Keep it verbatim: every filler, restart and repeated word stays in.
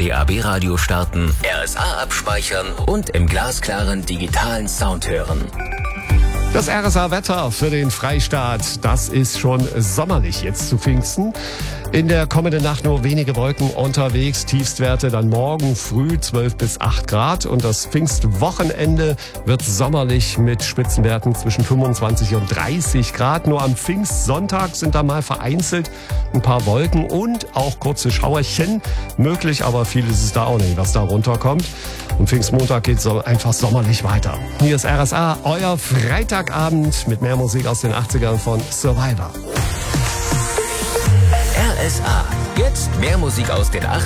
D A B Radio starten, R S A abspeichern und im glasklaren digitalen Sound hören. Das R S A-Wetter für den Freistaat, das ist schon sommerlich jetzt zu Pfingsten. In der kommenden Nacht nur wenige Wolken unterwegs, Tiefstwerte dann morgen früh zwölf bis acht Grad. Und das Pfingstwochenende wird sommerlich mit Spitzenwerten zwischen fünfundzwanzig und dreißig Grad. Nur am Pfingstsonntag sind da mal vereinzelt ein paar Wolken und auch kurze Schauerchen möglich, aber viel ist es da auch nicht, was da runterkommt. Und Pfingstmontag geht so einfach sommerlich weiter. Hier ist R S A, euer Freitagabend mit mehr Musik aus den achtzigern von Survivor. R S A. Jetzt mehr Musik aus den achtzigern.